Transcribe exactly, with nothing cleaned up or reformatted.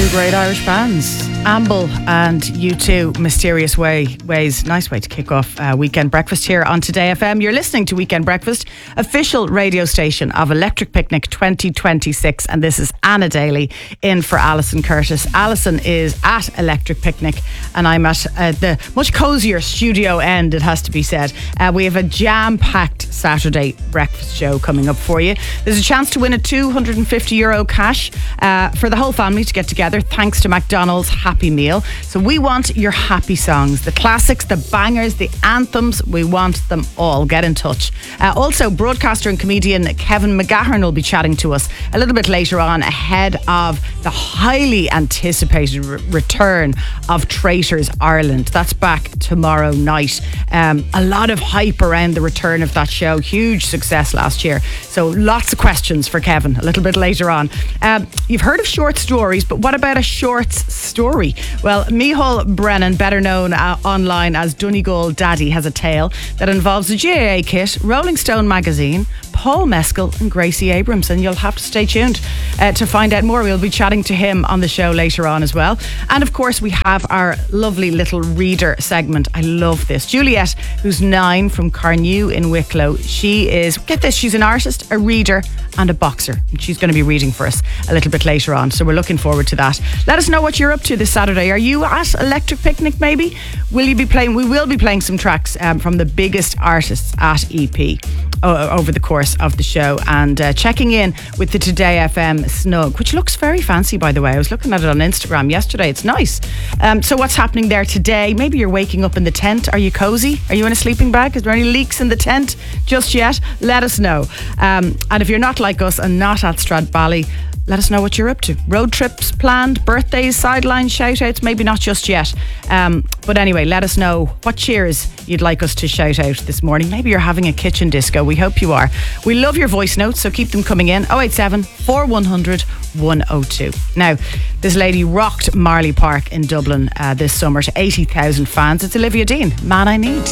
two great Irish bands, Amble and U two, Mysterious Way Ways. Nice way to kick off uh, Weekend Breakfast here on Today F M. You're listening to Weekend Breakfast, official radio station of Electric Picnic twenty twenty-six, and this is Anna Daly in for Alison Curtis. Alison is at Electric Picnic and I'm at uh, the much cosier studio end, it has to be said. Uh, we have a jam-packed Saturday breakfast show coming up for you. There's a chance to win a two hundred fifty euro cash uh, for the whole family to get together thanks to McDonald's Happy Meal. So we want your happy songs, the classics, the bangers, the anthems. We want them all. Get in touch. Uh, also, broadcaster and comedian Kevin McGahern will be chatting to us a little bit later on ahead of the highly anticipated re- return of Traitors Ireland. That's back tomorrow night. Um, a lot of hype around the return of that show. Huge success last year. So lots of questions for Kevin a little bit later on. Um, you've heard of short stories, but what about a shorts story? Well, Micheál Brennan, better known uh, online as Donegal Daddy, has a tale that involves the G A A kit, Rolling Stone magazine, Paul Mescal and Gracie Abrams, and you'll have to stay tuned uh, to find out more. We'll be chatting to him on the show later on as well. And of course we have our lovely little reader segment. I love this. Juliet, who's nine, from Carnew in Wicklow, she is, get this, she's an artist, a reader and a boxer, and she's going to be reading for us a little bit later on, so we're looking forward to that. Let us know what you're up to this Saturday. Are you at Electric Picnic maybe? Will you be playing? We will be playing some tracks um, from the biggest artists at E P over the course of the show, and uh, checking in with the Today F M Snug, which looks very fancy, by the way. I was looking at it on Instagram yesterday. It's nice. Um, so what's happening there today? Maybe you're waking up in the tent. Are you cozy? Are you in a sleeping bag? Is there any leaks in the tent just yet? Let us know. Um, and if you're not like us and not at Stradbally, let us know what you're up to. Road trips planned, birthdays, sideline shout outs, maybe not just yet. Um, but anyway, let us know what cheers you'd like us to shout out this morning. Maybe you're having a kitchen disco. We hope you are. We love your voice notes, so keep them coming in. oh eight seven, four one zero zero, one oh two. Now, this lady rocked Marley Park in Dublin uh, this summer to eighty thousand fans. It's Olivia Dean, Man I Need.